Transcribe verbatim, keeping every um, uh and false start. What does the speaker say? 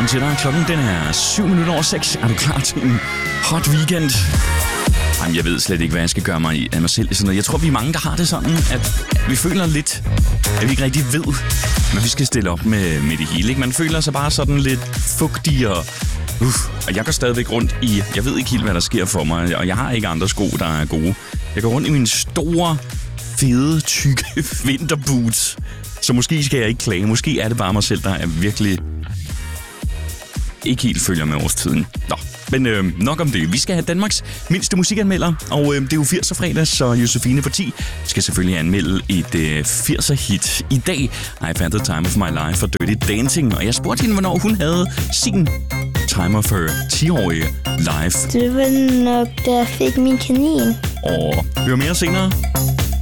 Godmorgen til dig. Klokken den er syv minutter over seks. Er du klar til en hot weekend? Jamen, jeg ved slet ikke, hvad jeg skal gøre mig af mig selv. Sådan noget. Jeg tror, vi er mange, der har det sådan, at vi føler lidt, at vi ikke rigtig ved, når vi skal stille op med, med det hele. Ikke? Man føler sig bare sådan lidt fugtig og... Uff, og jeg går stadigvæk rundt i... Jeg ved ikke helt, hvad der sker for mig, og jeg har ikke andre sko, der er gode. Jeg går rundt i mine store, fede, tykke vinterboots. Så måske skal jeg ikke klage. Måske er det bare mig selv, der er virkelig ikke helt følger med årstiden. Nå, men øh, nok om det. Vi skal have Danmarks mindste musikanmelder, og øh, det er jo firser fredag, så Josefine på ti skal selvfølgelig anmelde et øh, firser hit i dag. I Found the Time of My Life for Dirty Dancing, og jeg spurgte hende, hvornår hun havde sin Time of Her ti-årige live. Det var nok, da jeg fik min kanin. Og hør mere senere.